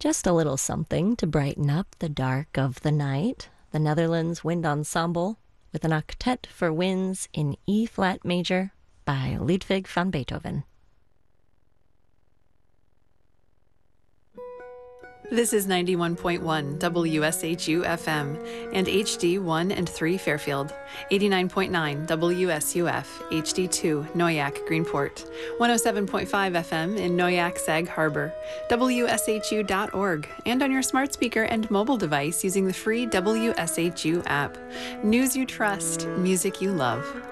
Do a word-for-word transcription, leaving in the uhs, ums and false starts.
Just a little something to brighten up the dark of the night. The Netherlands Wind Ensemble with an octet for winds in E-flat major by Ludwig van Beethoven. This is ninety-one point one W S H U F M and H D one and three Fairfield, eighty-nine point nine W S U F, H D two Noyak Greenport, one oh seven point five F M in Noyak Sag Harbor, W S H U dot org, and on your smart speaker and mobile device using the free W S H U app. News you trust, music you love.